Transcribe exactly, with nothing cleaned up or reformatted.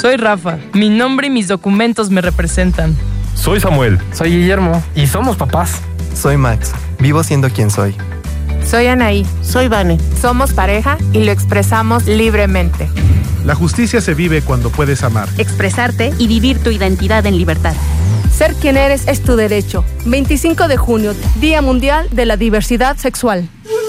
Soy Rafa. Mi nombre y mis documentos me representan. Soy Samuel. Soy Guillermo. Y somos papás. Soy Max. Vivo siendo quien soy. Soy Anaí. Soy Vane. Somos pareja y lo expresamos libremente. La justicia se vive cuando puedes amar, expresarte y vivir tu identidad en libertad. Ser quien eres es tu derecho. veinticinco de junio, Día Mundial de la Diversidad Sexual.